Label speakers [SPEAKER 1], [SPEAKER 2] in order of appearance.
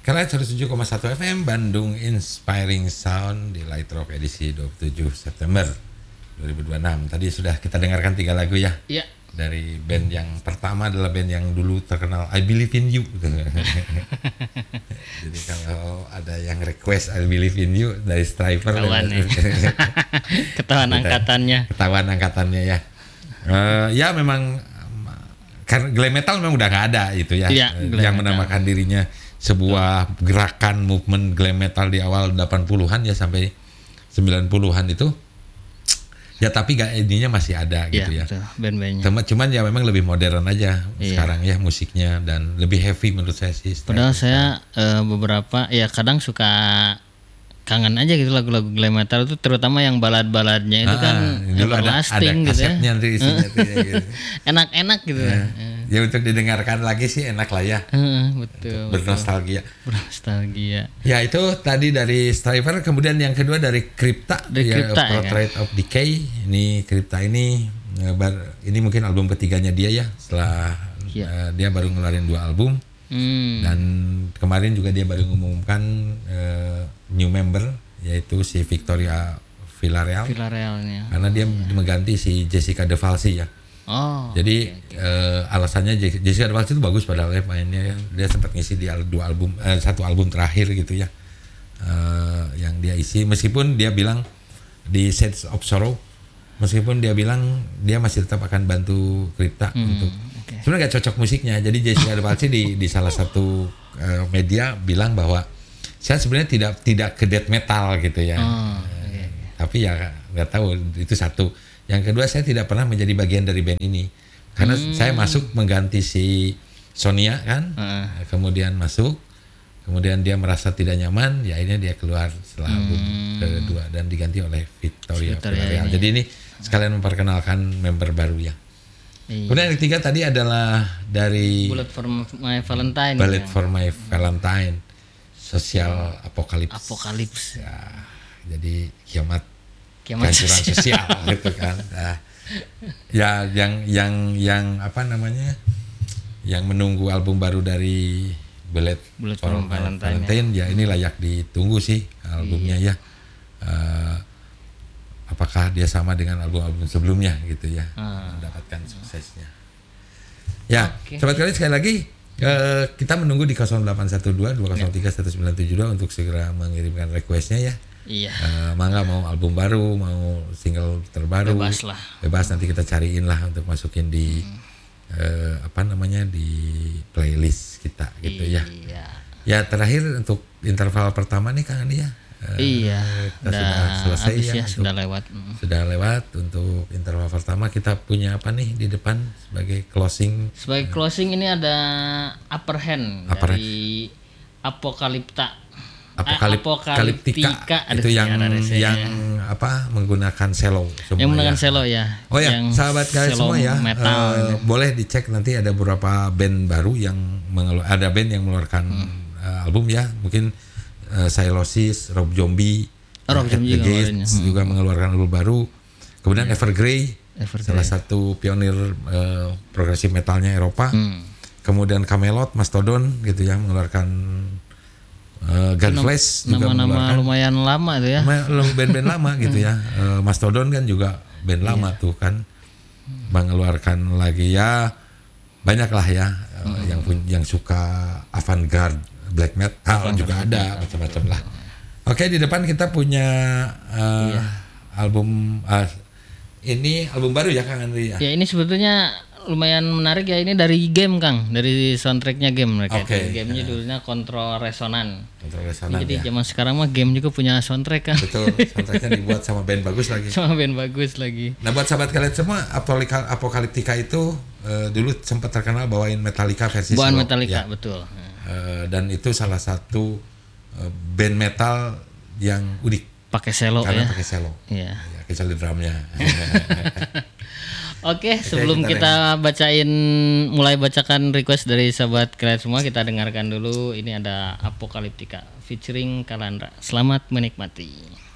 [SPEAKER 1] Kalian 107,1 FM Bandung Inspiring Sound di Light Rock edisi 27 September 2026. Tadi sudah kita dengarkan 3 lagu ya.
[SPEAKER 2] Iya.
[SPEAKER 1] Dari band yang pertama adalah band yang dulu terkenal I Believe in You. Jadi kalau ada yang request I Believe in You dari Striper,
[SPEAKER 2] ketahuan angkatannya.
[SPEAKER 1] Ketahuan angkatannya ya. Ya memang karena glam metal memang udah nggak ada itu ya.
[SPEAKER 2] Iya,
[SPEAKER 1] yang menamakan dirinya sebuah gerakan movement glam metal di awal 80-an ya sampai 90-an itu. Ya tapi ininya masih ada gitu ya.
[SPEAKER 2] Betul, band-bandnya.
[SPEAKER 1] Cuman ya memang lebih modern aja sekarang ya musiknya dan lebih heavy menurut saya sih.
[SPEAKER 2] Padahal saya beberapa ya kadang suka kangen aja gitu lagu-lagu glam metal itu, terutama yang balad-baladnya itu kan everlasting gitu ya.
[SPEAKER 1] Ada isinya tuh ya, gitu.
[SPEAKER 2] Enak-enak gitu.
[SPEAKER 1] Ya untuk didengarkan lagi sih enak lah ya.
[SPEAKER 2] Betul.
[SPEAKER 1] Bernostalgia.
[SPEAKER 2] Ya
[SPEAKER 1] itu tadi dari Striver, kemudian yang kedua dari Crypta, Portrait of Decay. Ini Crypta ini mungkin album ketiganya dia ya, setelah dia baru ngeluarin 2 album. Dan kemarin juga dia baru mengumumkan new member, yaitu si Victoria Villarreal. Karena dia mengganti si Jessica De Valsi ya. Jadi alasannya Jessica De Valsi itu bagus padahal ya mainnya. Dia sempat ngisi di 1 album terakhir gitu ya. Yang dia isi, meskipun dia bilang di Shades of Sorrow, meskipun dia bilang dia masih tetap akan bantu Crypta untuk sebenarnya gak cocok musiknya. Jadi Jessica De Valsi di salah satu media bilang bahwa saya sebenarnya tidak ke death metal gitu ya. Tapi ya nggak tahu, itu satu. Yang kedua, saya tidak pernah menjadi bagian dari band ini karena saya masuk mengganti si Sonia kan. Kemudian kemudian dia merasa tidak nyaman, ya akhirnya dia keluar setelah album kedua dan diganti oleh Victoria Villarreal. Jadi ini sekalian memperkenalkan member baru ya. Kemudian yang ketiga tadi adalah dari
[SPEAKER 2] Bullet for My Valentine.
[SPEAKER 1] Bullet for My Valentine, Social Apocalypse. Ya, jadi kiamat kehancuran sosial gitu kan. Nah, ya yang apa namanya? Yang menunggu album baru dari Bullet for My Valentine ya ini layak ditunggu sih albumnya ya. Apakah dia sama dengan album-album sebelumnya gitu ya, mendapatkan suksesnya. Ya, sobat kalian sekali lagi kita menunggu di 0812 203 1972 untuk segera mengirimkan requestnya ya.
[SPEAKER 2] Iya.
[SPEAKER 1] Mangga mau album baru, mau single terbaru, bebas nanti kita cariin lah untuk masukin di di playlist kita gitu ya. Ya terakhir untuk interval pertama nih Kang Andi ya.
[SPEAKER 2] Sudah selesai ya, sudah lewat.
[SPEAKER 1] Sudah lewat untuk interval pertama. Kita punya apa nih di depan sebagai closing?
[SPEAKER 2] Sebagai closing ini ada Upper Hand dari Apocalyptica
[SPEAKER 1] itu yang menggunakan cello semua.
[SPEAKER 2] Yang menggunakan cello ya.
[SPEAKER 1] Oh ya, sahabat kalian semua ya. Boleh dicek nanti ada beberapa band baru yang ada band yang mengeluarkan album ya. Mungkin Sylosis, Rob Zombie, The Gates juga mengeluarkan album baru. Kemudian Evergrey, salah satu pionir progresif metalnya Eropa. Kemudian Camelot, Mastodon gitu ya mengeluarkan Gunflash juga
[SPEAKER 2] nama lumayan lama itu ya.
[SPEAKER 1] Band-band lama gitu ya. Mastodon kan juga band lama tuh kan. Mengeluarkan lagi ya banyak lah ya yang suka avant-garde black metal juga ada macam-macam lah. Oke, di depan kita punya album ini album baru ya Kang Andri ya.
[SPEAKER 2] Ya ini sebetulnya lumayan menarik ya, ini dari game Kang, dari soundtracknya game mereka. Gamenya judulnya Control Resonance. Jadi zaman sekarang mah game juga punya soundtrack kan.
[SPEAKER 1] Betul, soundtracknya dibuat sama band bagus lagi. Nah buat sahabat kalian semua, Apocalyptica itu dulu sempat terkenal bawain Metallica versi
[SPEAKER 2] solo.
[SPEAKER 1] Ya.
[SPEAKER 2] Metallica betul.
[SPEAKER 1] Dan itu salah satu band metal yang unik.
[SPEAKER 2] Pakai cello
[SPEAKER 1] karena
[SPEAKER 2] ya.
[SPEAKER 1] Pakai cello.
[SPEAKER 2] Iya.
[SPEAKER 1] Ya, kecuali drumnya.
[SPEAKER 2] Oke, sebelum kita mulai bacakan request dari sahabat kalian semua, kita dengarkan dulu ini ada Apocalyptica featuring Kalandra. Selamat menikmati.